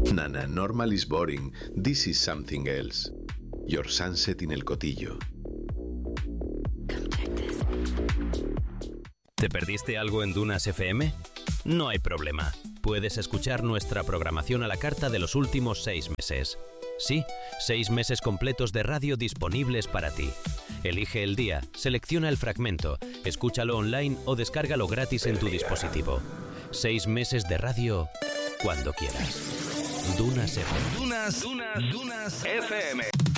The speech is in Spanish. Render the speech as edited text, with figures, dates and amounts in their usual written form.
Nana, normal is boring. This is something else. Your sunset in el Cotillo. ¿Te perdiste algo en Dunas FM? No hay problema. Puedes escuchar nuestra programación a la carta de los últimos 6 meses. Sí, 6 meses completos de radio disponibles para ti. Elige el día, selecciona el fragmento, escúchalo online o descárgalo gratis en tu dispositivo. 6 meses de radio cuando quieras. Dunas FM. Dunas FM.